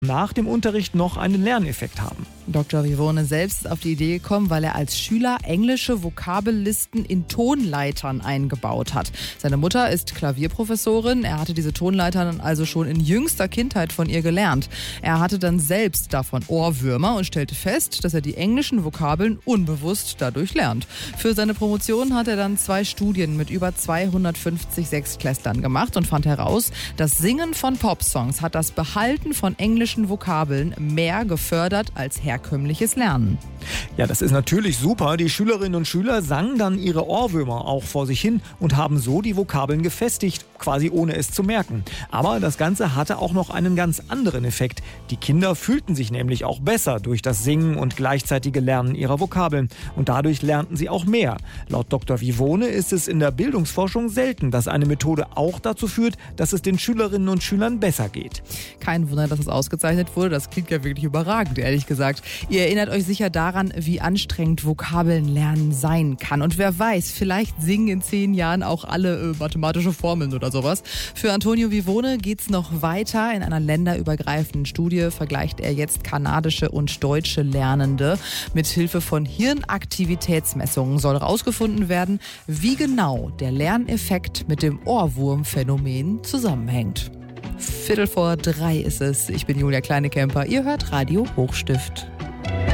nach dem Unterricht noch einen Lerneffekt haben. Dr. Vivone selbst ist auf die Idee gekommen, weil er als Schüler englische Vokabellisten in Tonleitern eingebaut hat. Seine Mutter ist Klavierprofessorin. Er hatte diese Tonleitern also schon in jüngster Kindheit von ihr gelernt. Er hatte dann selbst davon Ohrwürmer und stellte fest, dass er die englischen Vokabeln unbewusst dadurch lernt. Für seine Promotion hat er dann 2 Studien mit über 250 Sechstklässlern gemacht und fand heraus, das Singen von Popsongs hat das Behalten von englischen Vokabeln mehr gefördert als herkömmliches Lernen. Ja, das ist natürlich super. Die Schülerinnen und Schüler sangen dann ihre Ohrwürmer auch vor sich hin und haben so die Vokabeln gefestigt, quasi ohne es zu merken. Aber das Ganze hatte auch noch einen ganz anderen Effekt. Die Kinder fühlten sich nämlich auch besser durch das Singen und gleichzeitige Lernen ihrer Vokabeln. Und dadurch lernten sie auch mehr. Laut Dr. Vivone ist es in der Bildungsforschung selten, dass eine Methode auch dazu führt, dass es den Schülerinnen und Schülern besser geht. Kein Wunder, dass es ausgezeichnet wurde. Das klingt ja wirklich überragend, ehrlich gesagt. Ihr erinnert euch sicher daran, wie anstrengend Vokabeln lernen sein kann. Und wer weiß, vielleicht singen in 10 Jahren auch alle mathematische Formeln oder sowas. Für Antonio Vivone geht's noch weiter. In einer länderübergreifenden Studie vergleicht er jetzt kanadische und deutsche Lernende. Mit Hilfe von Hirnaktivitätsmessungen soll herausgefunden werden, wie genau der Lerneffekt mit dem Ohrwurmphänomen zusammenhängt. 2:15 ist es. Ich bin Julia Kleinekemper. Ihr hört Radio Hochstift.